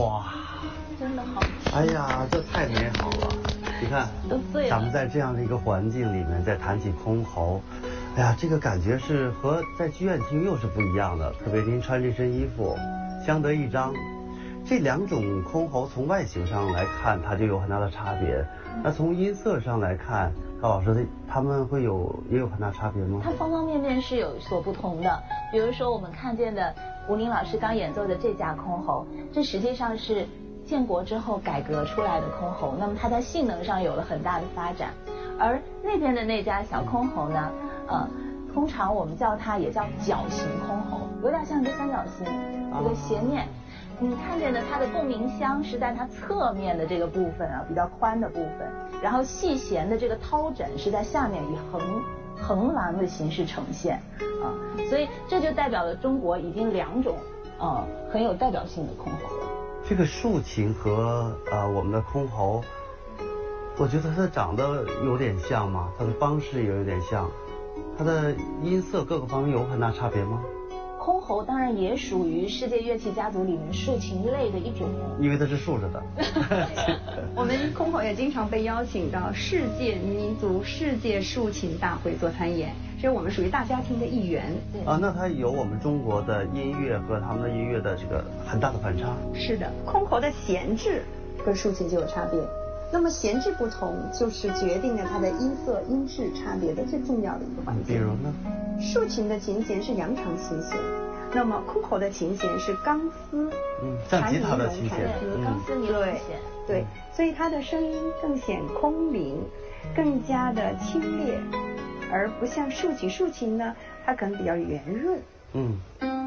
哇， 真的好吃。 哎呀，这太美好了！你看，咱们在这样的一个环境里面再弹起箜篌，哎呀，这个感觉是和在剧院听又是不一样的。特别您穿这身衣服，相得益彰。这两种箜篌从外形上来看，它就有很大的差别。那从音色上来看，高老师他们也有很大差别吗？ 它方方面面是有所不同的。比如说我们看见的吴宁老师刚演奏的这架箜篌，这实际上是建国之后改革出来的箜篌，那么它在性能上有了很大的发展。而那边的那家小箜篌呢，通常我们叫它也叫角形箜篌，有点像一个三角形，一个斜面。你看见的它的共鸣箱是在它侧面的这个部分啊，比较宽的部分，然后细弦的这个掏枕是在下面以横栏的形式呈现啊，所以这就代表了中国已经两种很有代表性的箜篌了。 这个竖琴和我们的箜篌，我觉得它长得有点像嘛，它的方式也有点像，它的音色各个方面有很大差别吗？ 箜篌当然也属于世界乐器家族里面竖琴类的一种， 因为它是竖着的。 我们箜篌也经常被邀请到世界民族世界竖琴大会做参演，所以我们属于大家庭的一员。 那它有我们中国的音乐和他们的音乐的这个很大的反差。 是的，箜篌的弦质和竖琴就有差别。那么弦质不同，就是决定了它的音色音质差别的最重要的一个环节。 比如呢？ 竖琴的琴弦是羊肠琴弦，那么箜篌的琴弦是钢丝， 像吉他的琴弦， 钢丝尼龙弦， 对，所以它的声音更显空灵，更加的清冽，而不像竖琴呢，它可能比较圆润。